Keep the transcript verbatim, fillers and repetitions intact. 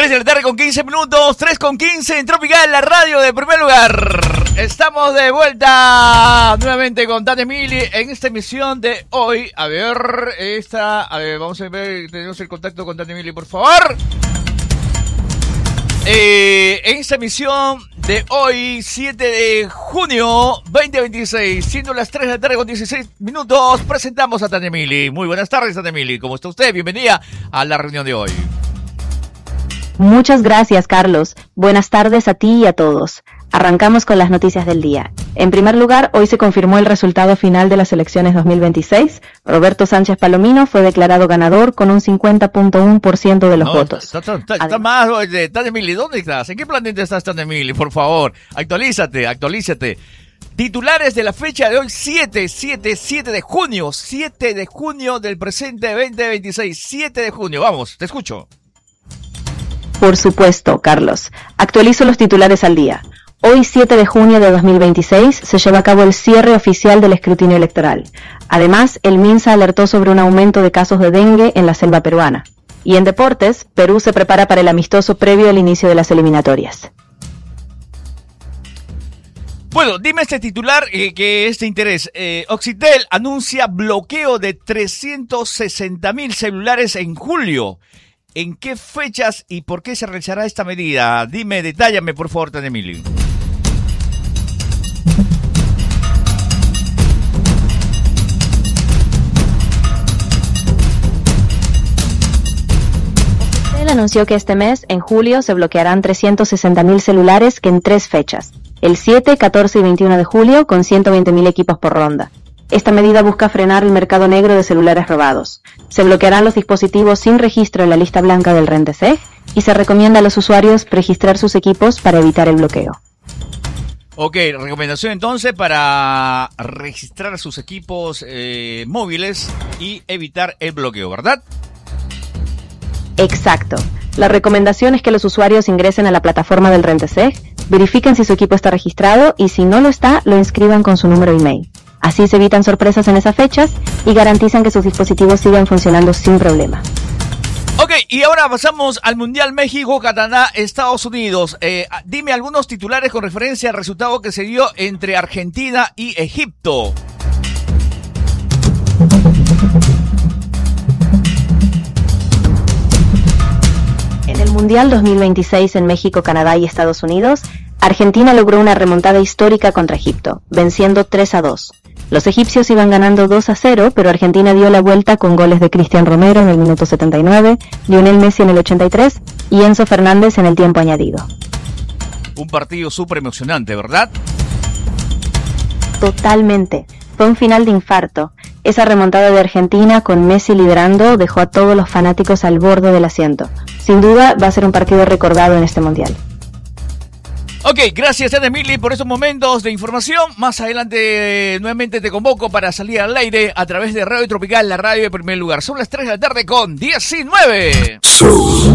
tres de la tarde con quince minutos, tres con quince en Tropical, la radio de primer lugar. Estamos de vuelta nuevamente con Tania Mili en esta emisión de hoy. A ver, esta, a ver, vamos a ver, tenemos el contacto con Tania Mili, por favor. Eh, en esta emisión de hoy, siete de junio veinte veintiséis, siendo las tres de la tarde con dieciséis minutos, presentamos a Tania Mili. Muy buenas tardes, Tania Mili. ¿Cómo está usted? Bienvenida a la reunión de hoy. Muchas gracias, Carlos. Buenas tardes a ti y a todos. Arrancamos con las noticias del día. En primer lugar, hoy se confirmó el resultado final de las elecciones dos mil veintiséis. Roberto Sánchez Palomino fue declarado ganador con un cincuenta punto uno por ciento de los no, votos. Está, está, está, está más, oye, Tania Mili, ¿dónde estás? ¿En qué planeta estás, Tania Mili? Por favor, actualízate, actualízate. Titulares de la fecha de hoy, siete, siete, siete de junio, siete de junio del presente veinte veintiséis, siete de junio. Vamos, te escucho. Por supuesto, Carlos. Actualizo los titulares al día. Hoy, siete de junio de dos mil veintiséis, se lleva a cabo el cierre oficial del escrutinio electoral. Además, el MINSA alertó sobre un aumento de casos de dengue en la selva peruana. Y en deportes, Perú se prepara para el amistoso previo al inicio de las eliminatorias. Bueno, dime este titular eh, que es de interés. Eh, Oxitel anuncia bloqueo de trescientos sesenta mil celulares en julio. ¿En qué fechas y por qué se realizará esta medida? Dime, detállame, por favor, Tania Mili. Oxitel anunció que este mes, en julio, se bloquearán trescientos sesenta mil celulares que en tres fechas. El siete, catorce y veintiuno de julio, con ciento veinte mil equipos por ronda. Esta medida busca frenar el mercado negro de celulares robados. Se bloquearán los dispositivos sin registro en la lista blanca del Renteseg y se recomienda a los usuarios registrar sus equipos para evitar el bloqueo. Ok, recomendación entonces para registrar sus equipos eh, móviles y evitar el bloqueo, ¿verdad? Exacto. La recomendación es que los usuarios ingresen a la plataforma del Renteseg, verifiquen si su equipo está registrado y si no lo está, lo inscriban con su número email. Así se evitan sorpresas en esas fechas y garantizan que sus dispositivos sigan funcionando sin problema. Ok, y ahora pasamos al Mundial México, Canadá, Estados Unidos. Eh, dime algunos titulares con referencia al resultado que se dio entre Argentina y Egipto. En el Mundial dos mil veintiséis en México, Canadá y Estados Unidos, Argentina logró una remontada histórica contra Egipto, venciendo tres a dos. Los egipcios iban ganando dos a cero, pero Argentina dio la vuelta con goles de Cristian Romero en el minuto setenta y nueve, Lionel Messi en el ochenta y tres y Enzo Fernández en el tiempo añadido. Un partido súper emocionante, ¿verdad? Totalmente. Fue un final de infarto. Esa remontada de Argentina con Messi liderando dejó a todos los fanáticos al borde del asiento. Sin duda va a ser un partido recordado en este Mundial. Ok, gracias Tania Mili por estos momentos de información. Más adelante nuevamente te convoco para salir al aire a través de Radio Tropical, la radio de primer lugar. Son las tres de la tarde con diecinueve.